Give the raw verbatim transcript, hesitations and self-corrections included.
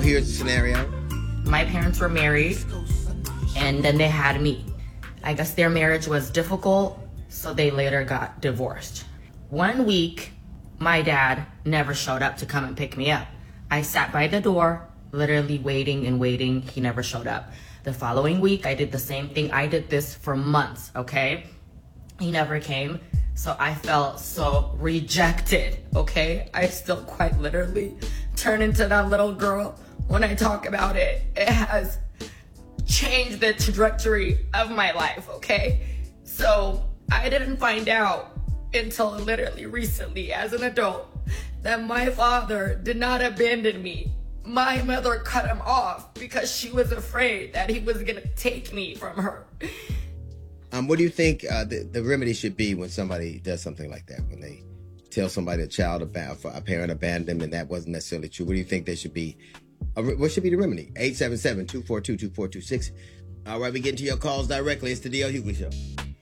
here's the scenario. My parents were married, and then they had me. I guess their marriage was difficult, so they later got divorced. One week, my dad never showed up to come and pick me up. I sat by the door, literally waiting and waiting. He never showed up. The following week, I did the same thing. I did this for months, okay? He never came, so I felt so rejected, okay? I still quite literally turn into that little girl when I talk about it. It has changed the trajectory of my life, okay? So I didn't find out until literally recently as an adult that my father did not abandon me. My mother cut him off because she was afraid that he was gonna take me from her. Um, what do you think uh, the, the remedy should be when somebody does something like that? When they tell somebody a child about a parent abandoned them and that wasn't necessarily true. What do you think there should be? Uh, what should be the remedy? eight seven seven, two four two, two four two six. All right, we get into your calls directly. It's the D L Hughley Show.